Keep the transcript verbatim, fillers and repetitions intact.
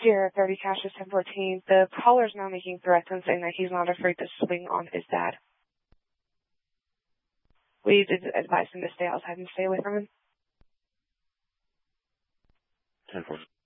Sierra thirty, Cassius ten fourteen. The caller is now making threats and saying that he's not afraid to swing on his dad. We did advise him to stay outside and stay away from him. ten fourteen.